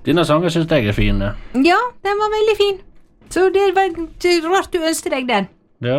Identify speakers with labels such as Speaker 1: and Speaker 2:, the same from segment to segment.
Speaker 1: Denne sangen synes jeg fin.
Speaker 2: Ja, den var veldig fin. Så det var rart du ønsket deg den.
Speaker 1: Ja.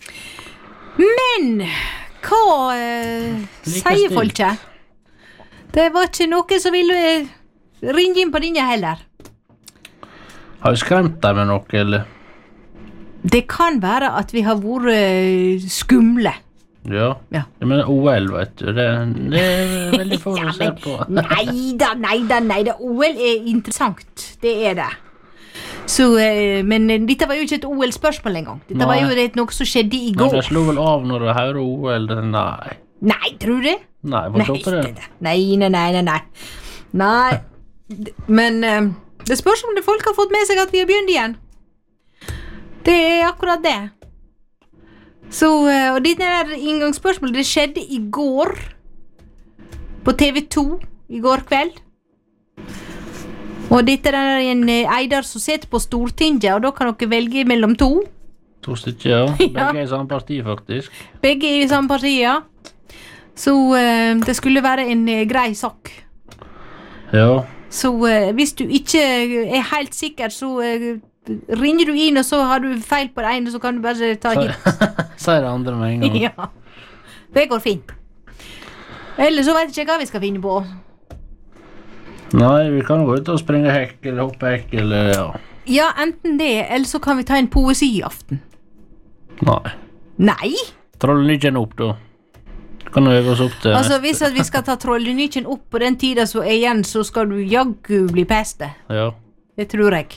Speaker 2: Men, hva sier folket? Det var ikke noe som ville ringe inn på dine heller.
Speaker 1: Har vi skremt deg med noe, eller?
Speaker 2: Det kan være at vi har vært skumle.
Speaker 1: Ja. Men OL, vet du, det er veldig få å se på.
Speaker 2: Neida, OL er interessant, det er det. Så, men dette var jo ikke et OL-spørsmål engang. Dette var jo noe som skjedde i går.
Speaker 1: Men det slo vel av når du hører OL, nei.
Speaker 2: Nei, tror du det?
Speaker 1: Nei, hva tror du det?
Speaker 2: Nei. Men det spørs om det folk har fått med seg at vi har begynt igjen. Det er akkurat det. Så, og dette der inngangsspørsmålet, det skjedde i går på TV2 i går kveld. Og dette er en eider som sitter på Stortinget, og da kan dere velge mellom to.
Speaker 1: To stykker, ja. Begge er i samme parti, faktisk.
Speaker 2: Begge er i samme parti, ja. Så det skulle være en grei sak.
Speaker 1: Ja.
Speaker 2: Så hvis du ikke er helt sikker, så ringer du inn, og så har du feil på det ene, så kan du bare ta hit.
Speaker 1: Sier det andre med en gang.
Speaker 2: Ja, det går fint. Eller så vet jeg ikke hva vi skal finne på.
Speaker 1: Nei, vi kan gå ut og springe hekk, eller hoppe hekk, eller ja.
Speaker 2: Ja, enten det, eller så kan vi ta en poesiaften. Nei?
Speaker 1: Trollnykken opp, da. Kan du øve oss opp til...
Speaker 2: Altså, hvis vi skal ta Trollnykken opp på den tiden som er igjen, så skal du jaggu bli peste.
Speaker 1: Ja.
Speaker 2: Det tror jeg.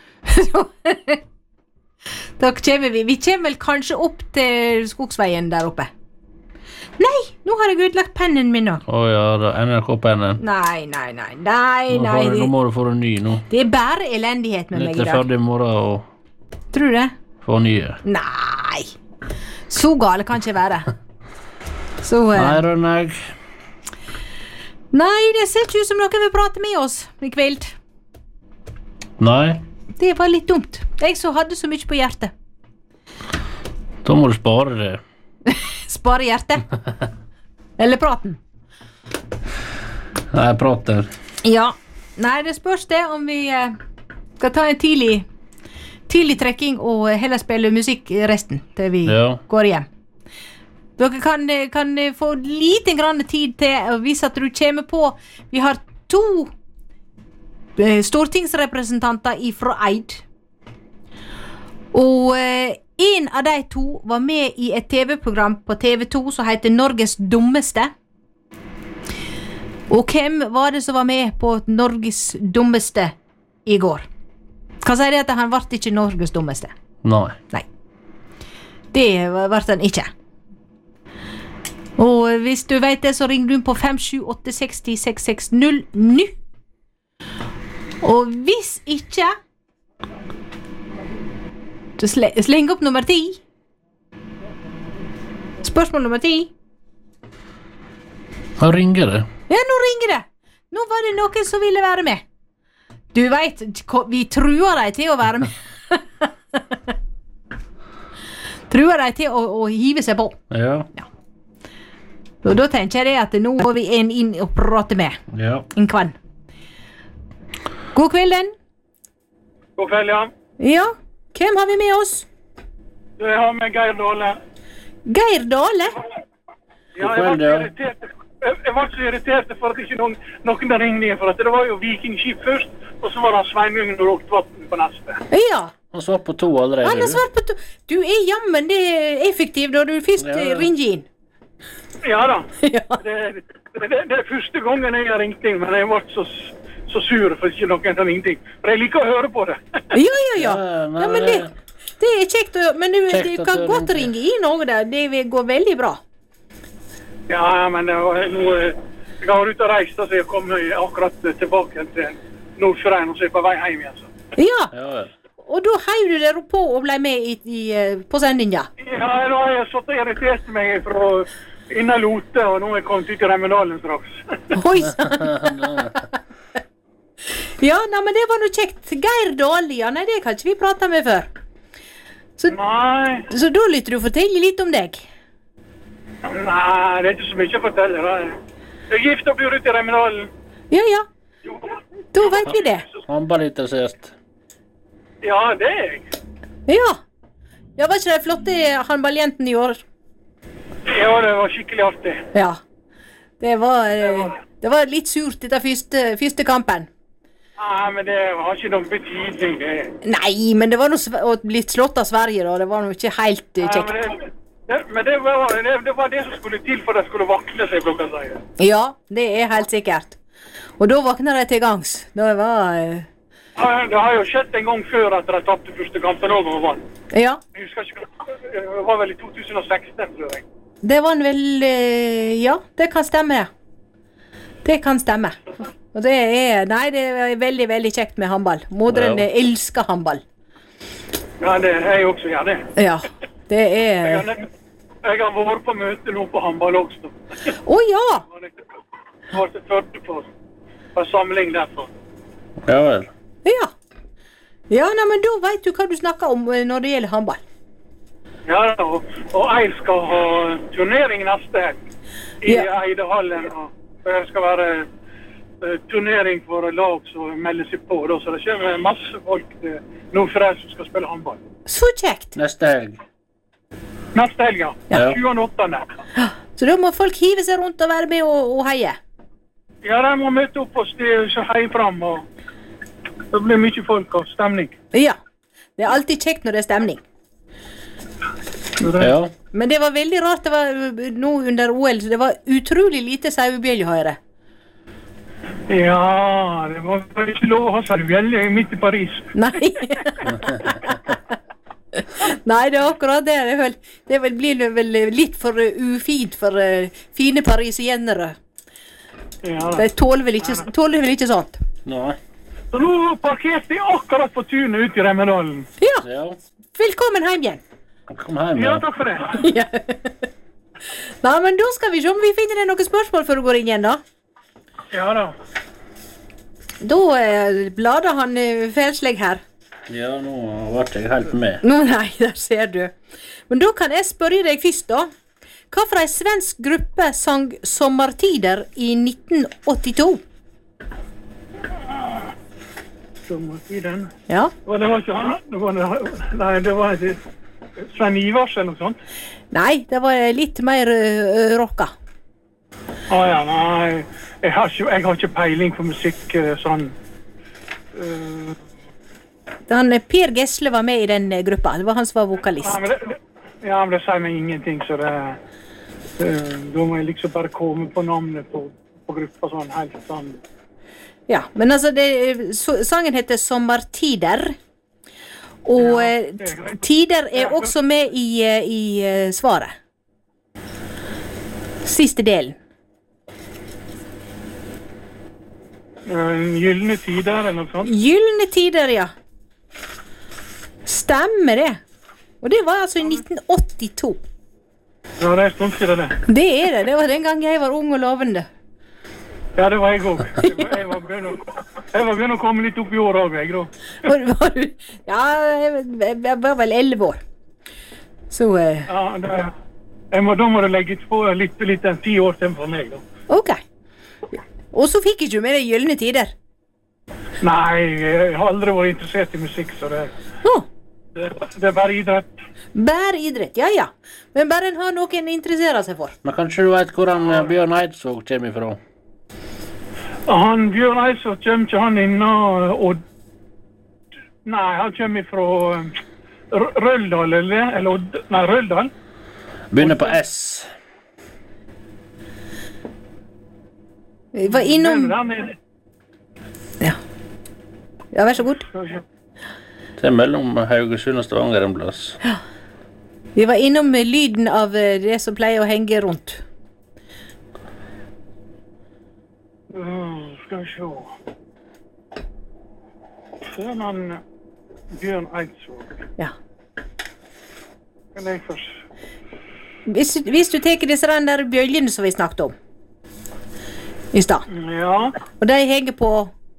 Speaker 2: Da kommer vi kommer vel kanskje opp til Skogsveien der oppe. Nei, nå har jeg utlagt pennen min nå.
Speaker 1: Ja, da NRK-pennen.
Speaker 2: Nei.
Speaker 1: Nå må du få en ny nå.
Speaker 2: Det er bare elendighet med meg i dag.
Speaker 1: Litt ferdig i morgen og...
Speaker 2: Tror du det?
Speaker 1: Få nye.
Speaker 2: Nei. Så gale kan ikke være. Så...
Speaker 1: Nei, Rønneig.
Speaker 2: Nei, det ser ikke ut som noen vil prate med oss i kveld.
Speaker 1: Nei.
Speaker 2: Det var litt dumt. Jeg så hadde så mye på hjertet.
Speaker 1: Da må du spare det.
Speaker 2: Spare hjertet? Eller praten?
Speaker 1: Nei, praten.
Speaker 2: Ja. Nei, det spørs det om vi skal ta en tidlig trekking og heller spille musikk resten til vi går hjem. Dere kan få liten grann tid til å vise at du kommer på. Vi har 2 stortingsrepresentanter ifra Eid. Og en av de 2 var med i et TV-program på TV2 som heter Norges dummeste. Og hvem var det som var med på Norges dummeste i går? Hva sier det at han ble ikke Norges dummeste?
Speaker 1: Nei.
Speaker 2: Det ble han ikke. Og hvis du vet det, så ringer du på 578606660 nå. Og hvis ikke, så sleng opp nummer 10. Spørsmål nummer 10.
Speaker 1: Hva ringer det?
Speaker 2: Ja, nå ringer det. Nå var det noen som ville være med. Du vet, vi truer deg til å være med. Truer deg til å hive seg på.
Speaker 1: Ja.
Speaker 2: Og da tenker jeg at nå må vi en inn og prate med.
Speaker 1: Ja.
Speaker 2: En kvann. God kvelden.
Speaker 3: God kveld, ja.
Speaker 2: Ja, hvem har vi med oss?
Speaker 3: Jeg har med Geir Dale.
Speaker 2: Geir Dale?
Speaker 3: Ja, jeg var så irritert for at ikke noen ringte, for at det var jo Vikingskip først, og så var det Sveinungen og Roktvatn på neste.
Speaker 2: Ja.
Speaker 1: Han svarer på 2 allerede.
Speaker 2: Han har svart på 2. Du er jammen det effektiv når du først ringer inn.
Speaker 3: Ja da. Det er første gangen jeg har ringt inn, men jeg ble så sur for ikke noen som ringte inn. For jeg liker å høre på det. Ja. Ja,
Speaker 2: men det er kjekt å høre. Men du kan godt ringe inn også der. Det går veldig bra.
Speaker 3: Ja, men jeg har ute og reist, så jeg kom akkurat tilbake til Nordfjordeien, og så er jeg på vei hjem igjen. Så.
Speaker 2: Ja, og da heiv du dere på og ble med på sendinga? Ja,
Speaker 3: da har jeg satt og irritert meg fra innan Lote, og nå er jeg kommet ut i Remedalen straks.
Speaker 2: Oi, ja, men det var noe kjekt. Geir Dale, ja, nei, det kan ikke vi prate med før.
Speaker 3: Nei.
Speaker 2: Så da lytter du å fortelle litt om deg?
Speaker 3: Nei, det er ikke så mye å fortelle. Jeg er gift og bor ute i Remedalen.
Speaker 2: Ja. Da vet vi det.
Speaker 1: Håndballinteressert.
Speaker 3: Ja, det er jeg.
Speaker 2: Ja. Ja, var ikke det flotte håndballjenten i år?
Speaker 3: Ja, det var skikkelig artig.
Speaker 2: Ja. Det var litt surt etter første kampen.
Speaker 3: Ja, men det har ikke noen betydning, det.
Speaker 2: Nei, men det var noe blitt slått av Sverige da. Det var noe ikke helt kjekt.
Speaker 3: Men det var det som skulle til for at det skulle vakle seg, bruker jeg si.
Speaker 2: Ja, det er helt sikkert. Og da vakner de til gangs. Det var...
Speaker 3: Ja, det har jo skjedd en gang før at de tappte første kampen over og vann.
Speaker 2: Ja.
Speaker 3: Jeg husker ikke, det var vel i 2016, tror jeg.
Speaker 2: Det var vel... Ja, det kan stemme, det. Det kan stemme. Og det er... Nei, det er veldig, veldig kjekt med håndball. Moderne elsker håndball.
Speaker 3: Ja, det er jeg også, ja, det.
Speaker 2: Ja, det er...
Speaker 3: Jeg har vært på møte nå på håndball også.
Speaker 2: Ja!
Speaker 3: Jeg var til Førde på samling derfor.
Speaker 1: Ja vel.
Speaker 2: Ja. Ja, nei, men da vet du hva du snakker om når det gjelder håndball.
Speaker 3: Ja, og jeg skal ha turnering neste helg i Eidehallen. Og det skal være turnering for lag som melder seg på, da, så det kommer masse folk til Nordfjell som skal spille håndball.
Speaker 2: Så kjekt!
Speaker 1: Neste helg.
Speaker 3: Neste helg, ja. 28.
Speaker 2: Så da må folk hive seg rundt og være med og heie?
Speaker 3: Ja, de må møte opp og heie fram, og det blir mye folk og stemning.
Speaker 2: Ja, det er alltid kjekt når det er stemning.
Speaker 1: Ja.
Speaker 2: Men det var veldig rart, det var nå under OL, så det var utrolig lite sauebjellehøyre.
Speaker 3: Ja, det var ikke lov å ha sauebjelle midt i Paris.
Speaker 2: Nei. Nei, det er akkurat det. Det blir vel litt for ufint for fine parisienere.
Speaker 3: Ja.
Speaker 2: De tåler vel ikke sånt.
Speaker 1: Nei.
Speaker 3: Så nå parkerte jeg akkurat på tunet ut i Remmedalen.
Speaker 2: Ja. Velkommen hjem igjen.
Speaker 1: Kom hjem,
Speaker 3: Ja, takk for det.
Speaker 2: Ja. Nei, men da skal vi se om vi finner noen spørsmål før du går inn igjen, da.
Speaker 3: Ja da.
Speaker 2: Da blader han Felsleg her.
Speaker 1: Ja, nå ble jeg helt med.
Speaker 2: Nei, der ser du. Men da kan jeg spørre deg først, da. Hva for en svensk gruppe sang Sommartider i 1982?
Speaker 3: Sommartiden?
Speaker 2: Ja.
Speaker 3: Det var ikke han? Nei, det var Sven Ivars eller noe sånt?
Speaker 2: Nei, det var litt mer rocka.
Speaker 3: Ja, nei. Jeg har ikke peiling på musikk sånn.
Speaker 2: Per Gessle var med i den gruppa. Det var han som var vokalist.
Speaker 3: Men det sier meg ingenting, så da må jeg liksom bare komme på navnet på gruppa sånn helt sånn.
Speaker 2: Ja, men altså, sangen heter Sommartider. Og tider er også med i svaret. Siste delen.
Speaker 3: Gylne tider eller noe sånt?
Speaker 2: Gylne tider, ja. Stemmer det. Og det var altså i 1982.
Speaker 3: Ja, det er stund siden det.
Speaker 2: Det er det. Det var den gang jeg var ung og lovende.
Speaker 3: Ja, det var jeg også. Jeg var begynner å komme litt opp i år også, jeg da.
Speaker 2: Var du? Ja, jeg var vel 11 år. Så...
Speaker 3: Ja, da må du legge på litt 10 år til for meg da.
Speaker 2: Ok. Og så fikk jeg ikke med deg gylne tider.
Speaker 3: Nei, jeg har aldri vært interessert i musikk, så det er bare idrett.
Speaker 2: Bare idrett, ja. Men bare en har noen interesserer seg for.
Speaker 1: Men kanskje du vet hvordan Bjørn Eidsvåg kommer ifra?
Speaker 3: Bjørn Eidsvåg kommer ikke han innan Odd... Nei, han kommer fra Røldal, eller Odd... Nei, Røldal.
Speaker 1: Begynner på S.
Speaker 2: Vi var innom... Ja, vær så god.
Speaker 1: Det er mellom Haugesund og Stavanger en plass.
Speaker 2: Ja. Vi var innom lyden av det som pleier å henge rundt.
Speaker 3: Skal vi se. Før man Bjørn Eidsvåg.
Speaker 2: Ja.
Speaker 3: Kan jeg først...
Speaker 2: Hvis du tenker disse der bjøljene som vi snakket om i stad.
Speaker 3: Ja.
Speaker 2: Og de henger på...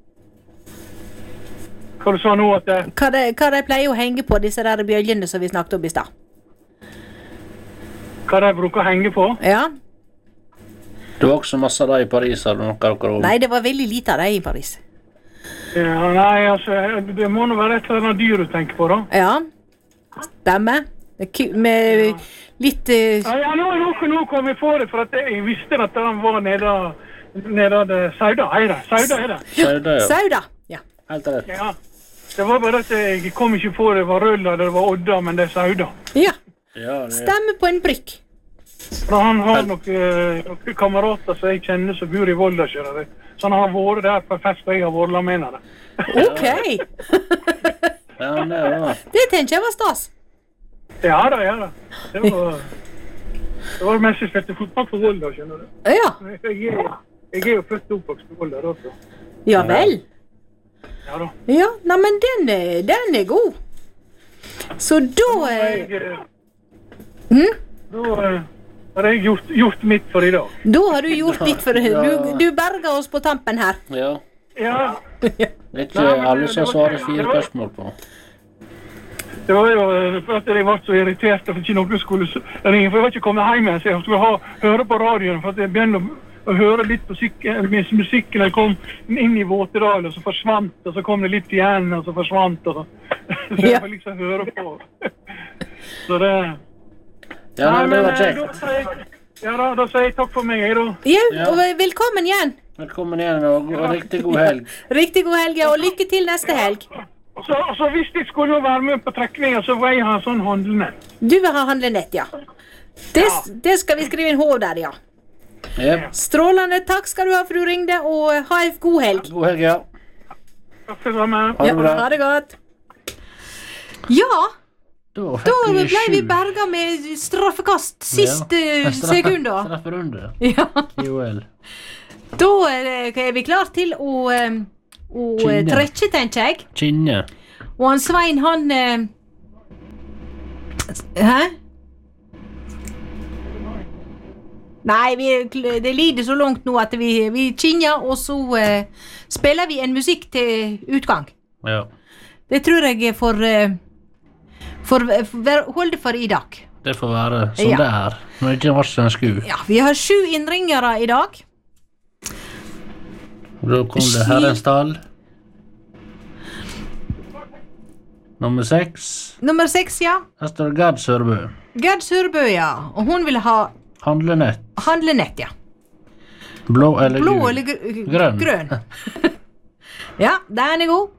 Speaker 3: Hva du sa nå at det...
Speaker 2: Hva de pleier å henge på, disse der bjøljene som vi snakket om i stad.
Speaker 3: Hva de bruker å henge på?
Speaker 2: Ja.
Speaker 1: Det var også masse av det i Paris, hadde noe dere om.
Speaker 2: Nei, det var veldig lite av det i Paris.
Speaker 3: Ja, nei, altså, det må nå være et eller annet dyr du tenker på, da.
Speaker 2: Ja, stemmer. Med litt...
Speaker 3: Ja, nå kom jeg på det, for at jeg visste at han var nede Sauda. Sauda er det.
Speaker 1: Sauda, ja.
Speaker 2: Sauda, ja.
Speaker 1: Helt rett.
Speaker 3: Ja. Det var bare at jeg kom ikke på det var Rølla, det var Odda, men det er Sauda.
Speaker 2: Ja,
Speaker 1: Ja, det
Speaker 2: stemmer på en prikk.
Speaker 3: For han har noen kamerater som jeg kjenner som bor i Volda-kjøret. Så han har vært der på fest, og jeg har vært med det.
Speaker 2: Ok.
Speaker 1: Ja, det var...
Speaker 2: Det tenker jeg var stas.
Speaker 3: Ja da. Det var mens jeg spilte fotball på Volda, skjønner du.
Speaker 2: Ja,
Speaker 3: Jeg er jo født og oppvokst på Volda, da. Så.
Speaker 2: ja vel.
Speaker 3: Ja da.
Speaker 2: Ja, nei, men den er god. Så da...
Speaker 3: Da har jeg gjort mitt for i dag.
Speaker 2: Da har du gjort ditt for du berger oss på tampen her.
Speaker 1: Ja.
Speaker 3: Ja,
Speaker 1: Det er ikke alle som svarer 4 spørsmål på.
Speaker 3: det var jo for at jeg var så irritert for ikke noen skulle ringe, for jeg var ikke kommet hjem igjen, så jeg skulle høre på radioen, for at jeg begynte å høre litt på musikken. Jeg kom inn i Våtedal, og så forsvant, og så kom det litt igjen, og så forsvant, og så, så jeg får liksom høre på. Så det...
Speaker 1: Ja, det var kjekt.
Speaker 3: Da sier jeg takk for meg, da.
Speaker 2: Ja, og velkommen igjen.
Speaker 1: Velkommen igjen, og riktig god helg.
Speaker 2: Riktig god helg, og lykke til neste helg.
Speaker 3: Så hvis jeg skulle være med på trekninger, så vil jeg ha sånn handlenett.
Speaker 2: Du vil ha handlenett, ja. Det skal vi skrive en H der, ja.
Speaker 1: Yep.
Speaker 2: Strålende, takk skal du ha for du ringte, og ha en god helg.
Speaker 1: God helg, ja.
Speaker 3: Takk for det med.
Speaker 1: Ha det bra.
Speaker 2: Ha det godt. Ja,
Speaker 1: Da
Speaker 2: da ble vi berget med straffekast siste sekunder.
Speaker 1: Strafferunde.
Speaker 2: Ja.
Speaker 1: IOL.
Speaker 2: Da er vi klar til å trekke, tenker jeg.
Speaker 1: Kinne.
Speaker 2: Og han Svein, han... Hæ? Nei, det lider så langt nå at vi kinner, og så spiller vi en musikk til utgang.
Speaker 1: Ja.
Speaker 2: Det tror jeg får holde for i dag.
Speaker 1: Det får være som det er. Når det ikke var sånn sku.
Speaker 2: Ja, vi har 7 innringere i dag.
Speaker 1: Da kom det Herrensdal. Nummer 6.
Speaker 2: Nummer 6, ja.
Speaker 1: Her står Gerd Sørbø.
Speaker 2: Gerd Sørbø, ja. Og hun vil ha
Speaker 1: Handlenett.
Speaker 2: handlenett, ja.
Speaker 1: Blå eller
Speaker 2: Blå
Speaker 1: gul?
Speaker 2: eller
Speaker 1: Grønn.
Speaker 2: grønn. Ja, den er god.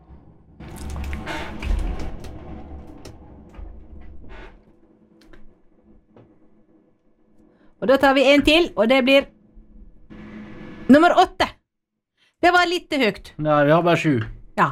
Speaker 2: Og da tar vi en til, og det blir nummer 8. Det var litt høyt.
Speaker 1: Nei, vi har bare 7.
Speaker 2: Ja.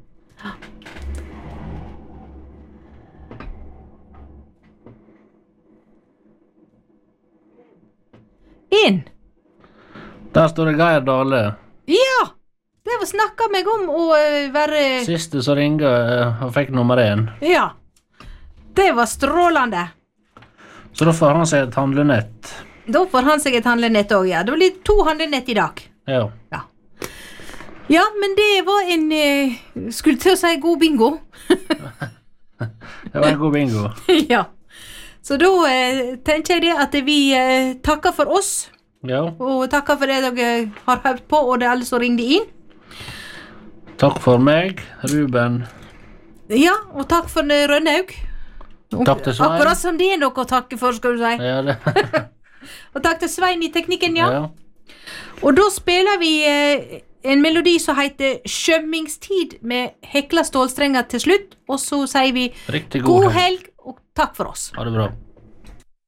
Speaker 2: En.
Speaker 1: Der står det Geir Dale.
Speaker 2: Ja! Det var snakket meg om å være...
Speaker 1: Siste som ringer og fikk nummer 1.
Speaker 2: Ja. Det var strålende.
Speaker 1: Så da får han seg et handlenett.
Speaker 2: Da får han seg et handlenett også, ja. Det blir 2 handlenett i dag.
Speaker 1: Ja.
Speaker 2: Ja. Ja, men det var en... skulle til å si god bingo.
Speaker 1: Det var en god bingo.
Speaker 2: Ja. Så da tenker jeg det at vi takker for oss.
Speaker 1: Ja.
Speaker 2: Og takker for det dere har hørt på, og det er alle som ringte inn.
Speaker 1: Takk for meg, Ruben.
Speaker 2: Ja, og takk for Rønnaug.
Speaker 1: Takk til Svein.
Speaker 2: Akkurat som det er noe å takke for, skal du si.
Speaker 1: Ja, det.
Speaker 2: Og takk til Svein i teknikken, ja.
Speaker 1: Ja.
Speaker 2: Og da spiller vi en melodi som heter Skjømmingstid med Hekla stålstrenger til slutt. Og så sier vi
Speaker 1: Riktig
Speaker 2: god helg og takk for oss.
Speaker 1: Ha det bra.